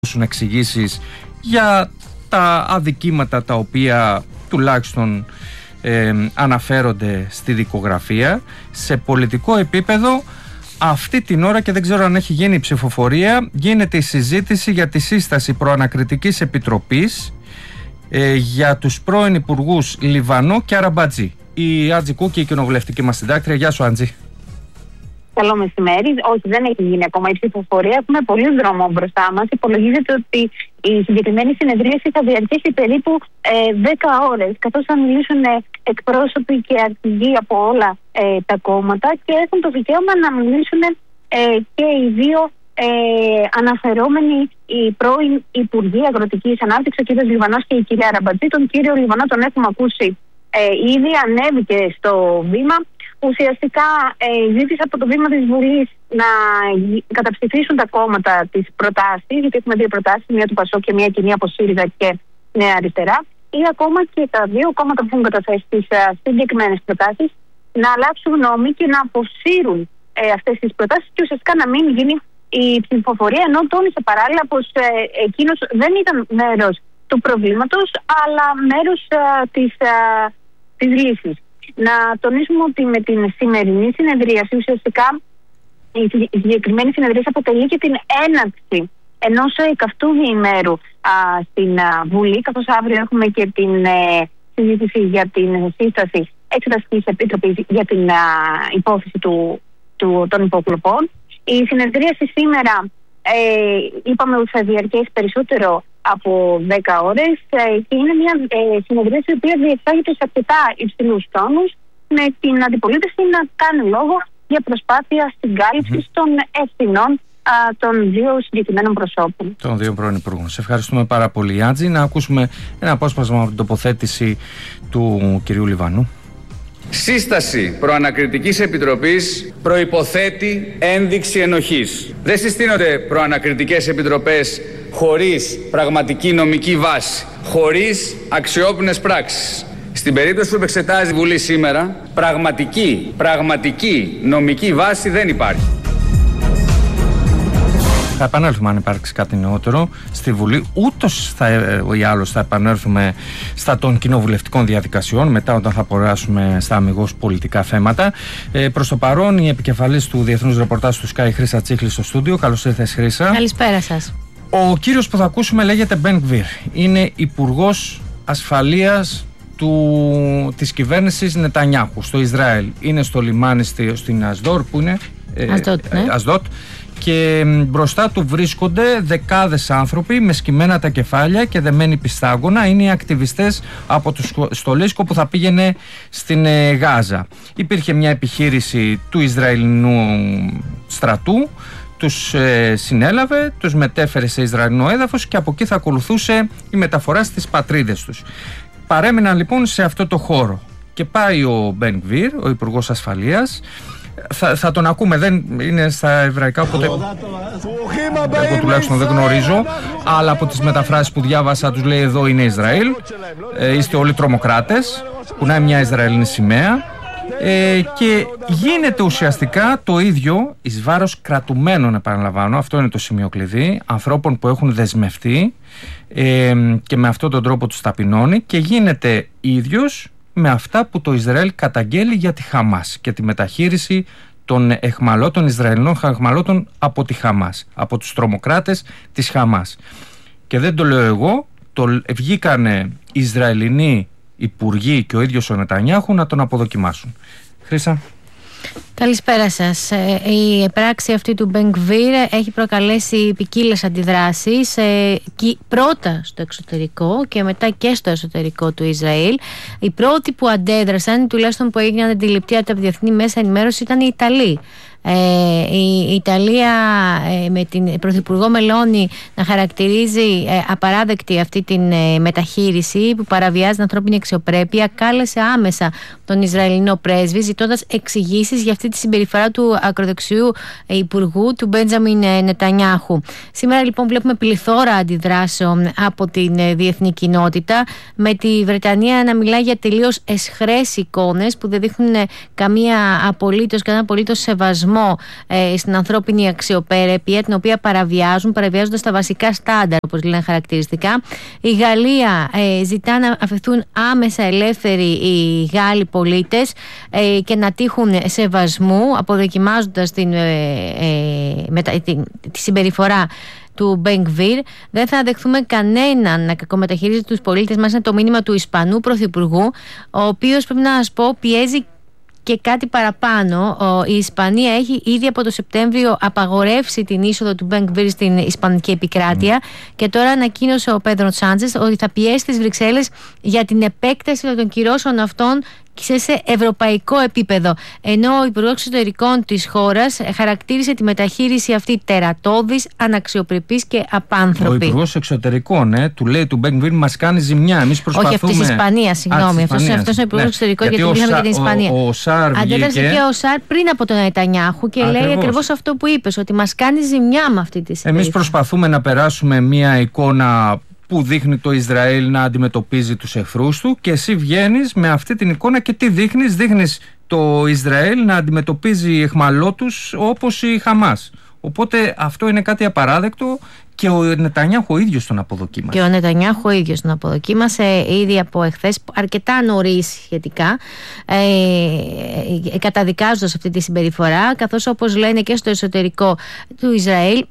δώσουν εξηγήσεις για τα αδικήματα τα οποία τουλάχιστον αναφέρονται στη δικογραφία. Σε πολιτικό επίπεδο αυτή την ώρα, και δεν ξέρω αν έχει γίνει η ψηφοφορία, γίνεται η συζήτηση για τη σύσταση προανακριτικής επιτροπής για τους πρώην υπουργούς Λιβανό και Αραμπατζή. Η Άντζη Κούκη, η κοινοβουλευτική μας συντάκτρια. Γεια σου, Άντζη. Καλό μεσημέρι. Όχι, δεν έχει γίνει ακόμα η ψηφοφορία. Έχουμε πολύ δρόμο μπροστά μας. Υπολογίζεται ότι η συγκεκριμένη συνεδρίαση θα διαρκέσει περίπου 10 ώρες, καθώς θα μιλήσουν εκπρόσωποι και αρχηγοί από όλα τα κόμματα και έχουν το δικαίωμα να μιλήσουν και οι δύο αναφερόμενοι, οι πρώην Υπουργοί Αγροτικής Ανάπτυξης, ο κ. Λιβανός και η κυρία Αραμπατζή. Τον κύριο Λιβανό τον έχουμε ακούσει ήδη, ανέβηκε στο βήμα. Ουσιαστικά ζήτησε από το βήμα της Βουλής να καταψηφίσουν τα κόμματα τις προτάσεις, γιατί έχουμε δύο προτάσεις, μία του ΠΑΣΟΚ και μία κοινή από ΣΥΡΙΖΑ και Νέα Αριστερά, ή ακόμα και τα δύο κόμματα που έχουν καταθέσει τις συγκεκριμένες προτάσεις να αλλάξουν γνώμη και να αποσύρουν αυτές τις προτάσεις και ουσιαστικά να μην γίνει η ψηφοφορία, ενώ τόνισε παράλληλα πως εκείνος δεν ήταν μέρος του προβλήματος, αλλά μέρος της λύσης. Να τονίσουμε ότι με την σημερινή συνεδρίαση ουσιαστικά η συγκεκριμένη συνεδρίαση αποτελεί και την έναρξη ενός καυτού διημέρου στην Βουλή, καθώς αύριο έχουμε και την συζήτηση για την σύσταση εξεταστικής επιτροπής για την υπόθεση των υποκλοπών. Η συνεδρίαση σήμερα είπαμε ότι θα διαρκέσει περισσότερο από 10 ώρες και είναι μια συνεδρίαση η οποία διεξάγεται σε αρκετά υψηλούς τόνους, με την αντιπολίτευση να κάνει λόγο για προσπάθεια στην κάλυψη των ευθυνών των δύο συγκεκριμένων προσώπων. Των δύο πρώην υπουργών. Σε ευχαριστούμε πάρα πολύ, Άντζη. Να ακούσουμε ένα απόσπασμα από την τοποθέτηση του κυρίου Λιβανού. Σύσταση προανακριτικής επιτροπής προϋποθέτει ένδειξη ενοχής. Δεν συστήνονται προανακριτικές επιτροπές χωρίς πραγματική νομική βάση, χωρίς αξιόπινες πράξεις. Στην περίπτωση που εξετάζει η Βουλή σήμερα, πραγματική νομική βάση δεν υπάρχει. Θα επανέλθουμε αν υπάρξει κάτι νεότερο στη Βουλή. Ούτως ή άλλως θα επανέλθουμε στα των κοινοβουλευτικών διαδικασιών μετά, όταν θα περάσουμε στα αμιγώς πολιτικά θέματα. Προς το παρόν, η επικεφαλής του Διεθνούς Ρεπορτάζ του Sky, Χρύσα Τσίχλη, στο στούντιο. Καλώς ήρθες, Χρύσα. Καλησπέρα σας. Ο κύριος που θα ακούσουμε λέγεται Μπεν Γκβίρ. Είναι υπουργός ασφαλείας της κυβέρνησης Νετανιάχου στο Ισραήλ. Είναι στο λιμάνι στην Ασδότ, που είναι Ασδότ. Και μπροστά του βρίσκονται δεκάδες άνθρωποι με σκυμμένα τα κεφάλια και δεμένοι πιστάγωνα. Είναι οι ακτιβιστές από το στολίσκο που θα πήγαινε στην Γάζα. Υπήρχε μια επιχείρηση του Ισραηλινού στρατού, τους συνέλαβε, τους μετέφερε σε Ισραηλινό έδαφος και από εκεί θα ακολουθούσε η μεταφορά στις πατρίδες τους. Παρέμειναν λοιπόν σε αυτό το χώρο και πάει ο Μπεν Γκβίρ, ο Υπουργός Ασφαλείας. Θα τον ακούμε, δεν είναι στα εβραϊκά, οπότε εγώ τουλάχιστον δεν γνωρίζω, αλλά από τις μεταφράσεις που διάβασα τους λέει εδώ είναι Ισραήλ, είστε όλοι τρομοκράτες, κουνάει μια Ισραηλινή σημαία και γίνεται ουσιαστικά το ίδιο εις βάρος κρατουμένων, επαναλαμβάνω, αυτό είναι το σημείο κλειδί, ανθρώπων που έχουν δεσμευτεί και με αυτόν τον τρόπο τους ταπεινώνει, και γίνεται ίδιος με αυτά που το Ισραήλ καταγγέλει για τη Χαμάς και τη μεταχείριση των εχμαλώτων, Ισραηλινών εχμαλώτων από τη Χαμάς, από τους τρομοκράτες της Χαμάς. Και δεν το λέω εγώ, βγήκανε Ισραηλινοί υπουργοί και ο ίδιος ο Νετανιάχου να τον αποδοκιμάσουν. Χρύσα. Καλησπέρα σας. Η πράξη αυτή του Μπεν Γκβίρ έχει προκαλέσει ποικίλες αντιδράσεις, πρώτα στο εξωτερικό και μετά και στο εσωτερικό του Ισραήλ. Οι πρώτοι που αντέδρασαν, τουλάχιστον που έγιναν αντιληπτοί από τα διεθνή μέσα ενημέρωση, ήταν οι Ιταλοί. Η Ιταλία με την Πρωθυπουργό Μελώνη να χαρακτηρίζει απαράδεκτη αυτή την μεταχείριση που παραβιάζει την ανθρώπινη αξιοπρέπεια, κάλεσε άμεσα τον Ισραηλινό πρέσβη ζητώντας εξηγήσεις για αυτή τη συμπεριφορά του ακροδεξιού υπουργού, του Μπέντζαμιν Νετανιάχου. Σήμερα λοιπόν βλέπουμε πληθώρα αντιδράσεων από την διεθνή κοινότητα, με τη Βρετανία να μιλάει για τελείως εσχρές εικόνες που δεν δείχνουν κανένα απολύτως σεβασμό σεβασμό στην ανθρώπινη αξιοπρέπεια, την οποία παραβιάζοντας τα βασικά στάνταρ, όπως λένε χαρακτηριστικά. Η Γαλλία ζητά να αφαιθούν άμεσα ελεύθεροι οι Γάλλοι πολίτες και να τύχουν σεβασμού, αποδοκιμάζοντας τη συμπεριφορά του Μπενγκβίρ. Δεν θα δεχθούμε κανέναν να κακομεταχειρίζει τους πολίτες μας. Είναι το μήνυμα του Ισπανού Πρωθυπουργού, ο οποίος, πρέπει να σας πω, πιέζει και κάτι παραπάνω. Η Ισπανία έχει ήδη από το Σεπτέμβριο απαγορεύσει την είσοδο του Μπενγκβίρ στην Ισπανική επικράτεια και τώρα ανακοίνωσε ο Πέδρο Σάντσες ότι θα πιέσει τις Βρυξέλλες για την επέκταση των κυρώσεων αυτών σε ευρωπαϊκό επίπεδο. Ενώ ο Υπουργός Εξωτερικών της χώρας χαρακτήρισε τη μεταχείριση αυτή τερατώδης, αναξιοπρεπής και απάνθρωπη. Ο Υπουργός Εξωτερικών του λέει του Μπενγκβίρ μας κάνει ζημιά. Εμείς προσπαθούμε. Όχι, αυτή της Ισπανίας, συγγνώμη. Αυτός είναι ο Υπουργός Εξωτερικών, γιατί μιλάμε για την Ισπανία. Ο Σάρ αντέδρασε και ο Σάρ πριν από τον Νετανιάχου και λέει ακριβώς αυτό που είπες, ότι μας κάνει ζημιά με αυτή τη συμπεριφορά. Εμείς προσπαθούμε να περάσουμε μια εικόνα που δείχνει το Ισραήλ να αντιμετωπίζει τους εχθρούς του, και εσύ βγαίνεις με αυτή την εικόνα και τι δείχνεις? Δείχνεις το Ισραήλ να αντιμετωπίζει εχμαλώτους όπως η Χαμάς. Οπότε αυτό είναι κάτι απαράδεκτο και ο Νετανιάχου ο ίδιος τον αποδοκίμασε. Και ο Νετανιάχου ο ίδιος τον αποδοκίμασε ήδη από εχθές, αρκετά νωρίς σχετικά, καταδικάζοντας αυτή τη συμπεριφορά, καθώς, όπως λένε και στο εσωτερικό του Ισραήλ,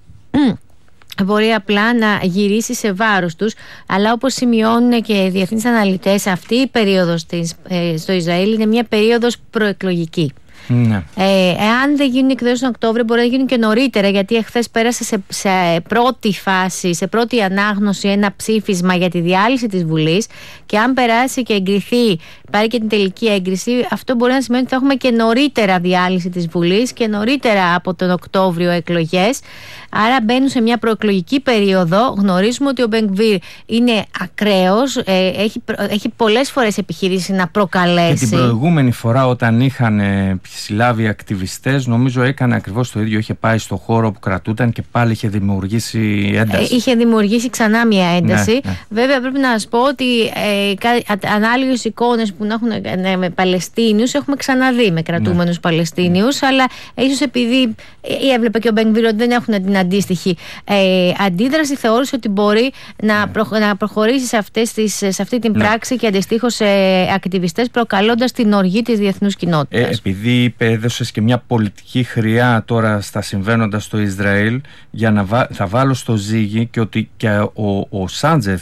μπορεί απλά να γυρίσει σε βάρος τους. Αλλά όπως σημειώνουν και οι διεθνείς αναλυτές, αυτή η περίοδος στο Ισραήλ είναι μια περίοδος προεκλογική. Ναι. Εάν δεν γίνουν εκδηλώσεις τον Οκτώβριο, μπορεί να γίνουν και νωρίτερα, γιατί εχθές πέρασε σε πρώτη φάση, σε πρώτη ανάγνωση, ένα ψήφισμα για τη διάλυση της Βουλής. Και αν περάσει και εγκριθεί, πάρει και την τελική έγκριση, αυτό μπορεί να σημαίνει ότι θα έχουμε και νωρίτερα διάλυση της Βουλής και νωρίτερα από τον Οκτώβριο εκλογές. Άρα μπαίνουν σε μια προεκλογική περίοδο. Γνωρίζουμε ότι ο Μπενγκβίρ είναι ακραίος, έχει πολλές φορές επιχειρήσει να προκαλέσει. Και την προηγούμενη φορά, όταν είχαν συλλάβει ακτιβιστές, νομίζω έκανε ακριβώς το ίδιο. Είχε πάει στο χώρο που κρατούταν και πάλι είχε δημιουργήσει ένταση. Είχε δημιουργήσει ξανά μια ένταση. Ναι. Βέβαια, πρέπει να σας πω ότι ανάλογες εικόνες που έχουν με Παλαιστίνιους έχουμε ξαναδεί με κρατούμενους Παλαιστίνιους, αλλά ίσως επειδή έβλεπε και ο Μπενγκβίρ ότι δεν έχουν την αντίστοιχη αντίδραση, θεώρησε ότι μπορεί να προχωρήσει σε αυτή την πράξη και αντιστοίχως σε ακτιβιστές, προκαλώντας την οργή της διεθνούς κοινότητας. Επειδή έδωσες και μια πολιτική χρειά τώρα στα συμβαίνοντα στο Ισραήλ, για να θα βάλω στο ζύγι και ότι και ο Σάντζεφ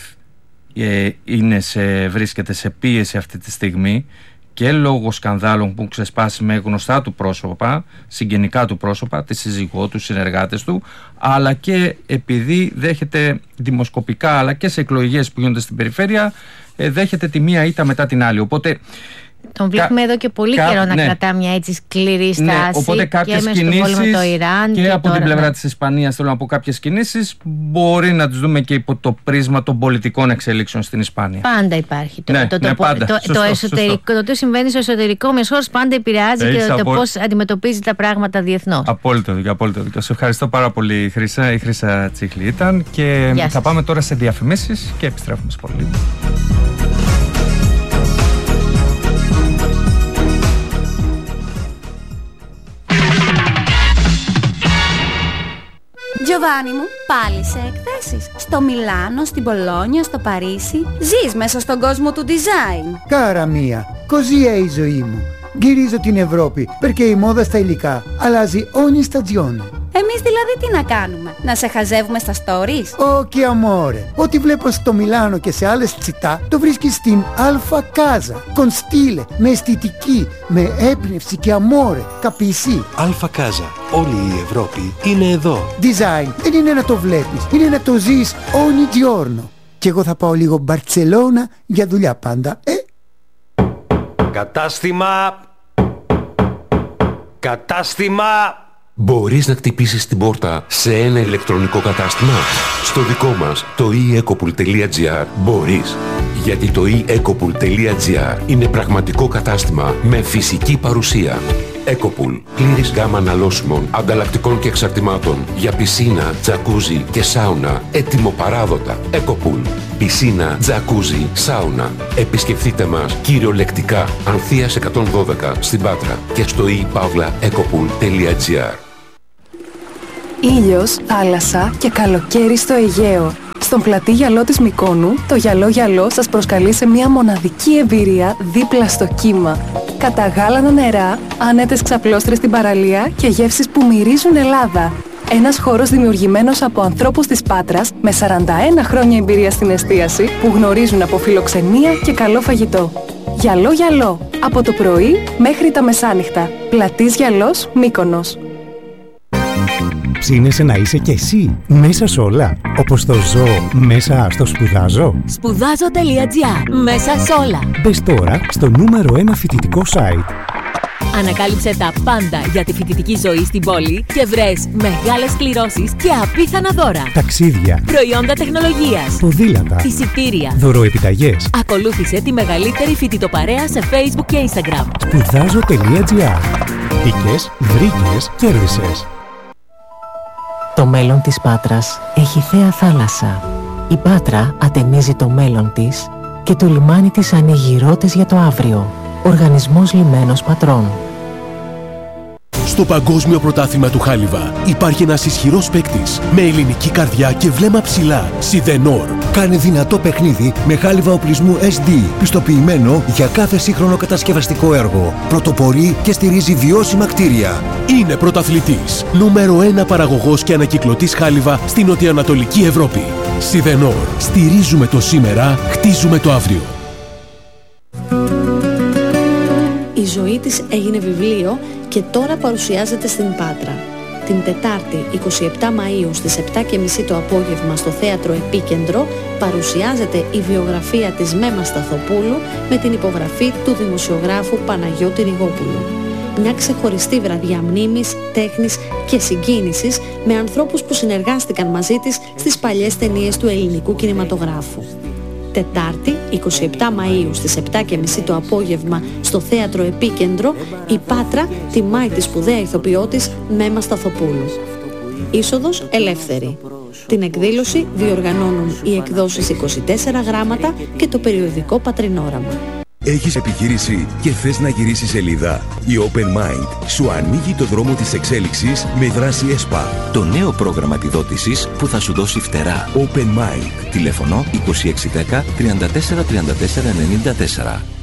βρίσκεται σε πίεση αυτή τη στιγμή, και λόγω σκανδάλων που έχουν ξεσπάσει με γνωστά του πρόσωπα, συγγενικά του πρόσωπα, τη σύζυγό του, συνεργάτες του, αλλά και επειδή δέχεται δημοσκοπικά, αλλά και σε εκλογές που γίνονται στην περιφέρεια, δέχεται τη μία ήττα μετά την άλλη. Οπότε τον βλέπουμε εδώ και πολύ καιρό να κρατά μια έτσι σκληρή στάση. Ναι, οπότε κάποιες κινήσεις με το Ιράν και από την πλευρά της Ισπανίας, θέλω να πω, κάποιες κινήσεις μπορεί να τις δούμε και υπό το πρίσμα των πολιτικών εξελίξεων στην Ισπανία. Πάντα υπάρχει. Το εσωτερικό, το τι συμβαίνει στο εσωτερικό μιας χώρας πάντα επηρεάζει και το πώς αντιμετωπίζει τα πράγματα διεθνώς. Απόλυτο δίκιο. Σε ευχαριστώ πάρα πολύ, Χρύσα. Η Χρύσα Τσίχλη ήταν, και θα πάμε τώρα σε διαφημίσεις και επιστρέφουμε σε πολύ. Giovanni μου, πάλι σε εκθέσεις. Στο Μιλάνο, στην Πολόνια, στο Παρίσι. Ζεις μέσα στον κόσμο του design. Κάρα μία, così è η ζωή μου. Γυρίζω την Ευρώπη, perché η μόδα στα υλικά αλλάζει ogni stagione. Εμείς δηλαδή τι να κάνουμε, να σε χαζεύουμε στα stories? Όχι amore, ό,τι βλέπω στο Μιλάνο και σε άλλες τσιτά το βρίσκεις στην Alfa Casa. Con stile, με αισθητική, με έμπνευση και amore, capisci? Alfa Casa, όλη η Ευρώπη είναι εδώ. Design δεν είναι να το βλέπεις, είναι να το ζεις ogni giorno. Και εγώ θα πάω λίγο Μπαρτσελώνα για δουλειά πάντα, Κατάστημα! Μπορείς να χτυπήσεις την πόρτα σε ένα ηλεκτρονικό κατάστημα? Στο δικό μας, το eEcopool.gr, μπορείς. Γιατί το eEcopool.gr είναι πραγματικό κατάστημα με φυσική παρουσία. Έκοπουλ. Πλήρης γάμα αναλώσιμων, ανταλλακτικών και εξαρτημάτων. Για πισίνα, τζακούζι και σάουνα. Έτοιμο παράδοτα. Έκοπουλ. Πισίνα, τζακούζι, σάουνα. Επισκεφτείτε μας κυριολεκτικά Ανθείας 112 στην Πάτρα και στο e-pavlaecopul.gr. Ήλιος, θάλασσα και καλοκαίρι στο Αιγαίο. Στον πλατή γυαλό της Μυκόνου, το γυαλό σας προσκαλεί σε μια μοναδική εμπειρία δίπλα στο κύμα. Καταγάλανα νερά, άνετες ξαπλώστρες στην παραλία και γεύσεις που μυρίζουν Ελλάδα. Ένας χώρος δημιουργημένος από ανθρώπους της Πάτρας με 41 χρόνια εμπειρία στην εστίαση που γνωρίζουν από φιλοξενία και καλό φαγητό. Γυαλό, από το πρωί μέχρι τα μεσάνυχτα. Πλατής Γυαλός, Μύκονος. Ψήνεσαι να είσαι κι εσύ μέσα σ' όλα, όπως το ζω μέσα στο σπουδάζω. Σπουδάζω.gr. Μέσα σ' όλα. Μπες τώρα στο νούμερο 1 φοιτητικό site. Ανακάλυψε τα πάντα για τη φοιτητική ζωή στην πόλη και βρες μεγάλες κληρώσεις και απίθανα δώρα. Ταξίδια, προϊόντα τεχνολογίας, ποδήλατα, εισιτήρια, δωροεπιταγές. Ακολούθησε τη μεγαλύτερη φοιτητοπαρέα σε Facebook και Instagram. Σπουδάζω.gr. Μπήκες, βρήκες, κέρδισες. Το μέλλον της Πάτρας έχει θέα θάλασσα. Η Πάτρα ατενίζει το μέλλον της και το λιμάνι της ανοίγει ρότες για το αύριο. Οργανισμός Λιμένος Πατρών. Στο Παγκόσμιο Πρωτάθλημα του Χάλιβα υπάρχει ένας ισχυρός παίκτης με ελληνική καρδιά και βλέμμα ψηλά. Σιδενόρ. Κάνε δυνατό παιχνίδι με χάλιβα οπλισμού SD, πιστοποιημένο για κάθε σύγχρονο κατασκευαστικό έργο. Πρωτοπορεί και στηρίζει βιώσιμα κτίρια. Είναι πρωταθλητής. Νούμερο 1 παραγωγός και ανακυκλωτής χάλιβα στην νοτιοανατολική Ευρώπη. Σιδενόρ. Στηρίζουμε το σήμερα, χτίζουμε το αύριο. Η ζωή της έγινε βιβλίο και τώρα παρουσιάζεται στην Πάτρα. Την Τετάρτη 27 Μαΐου στις 7:30 το απόγευμα στο Θέατρο Επίκεντρο παρουσιάζεται η βιογραφία της Μέμας Σταθοπούλου με την υπογραφή του δημοσιογράφου Παναγιώτη Ριγόπουλου. Μια ξεχωριστή βραδιά μνήμης, τέχνης και συγκίνησης με ανθρώπους που συνεργάστηκαν μαζί της στις παλιές ταινίες του ελληνικού κινηματογράφου. Τετάρτη, 27 Μαΐου στις 7:30 το απόγευμα στο Θέατρο Επίκεντρο, η Πάτρα τιμάει τη σπουδαία ηθοποιό της Μέμα Σταθοπούλου. Είσοδος ελεύθερη. Την εκδήλωση διοργανώνουν οι εκδόσεις 24 γράμματα και το περιοδικό Πατρινόραμα. Έχεις επιχείρηση και θες να γυρίσεις σελίδα? Η Open Mind σου ανοίγει το δρόμο της εξέλιξης με δράση ΕΣΠΑ. Το νέο πρόγραμμα επιδότησης που θα σου δώσει φτερά. Open Mind. Τηλέφωνο 2610 34 34 94.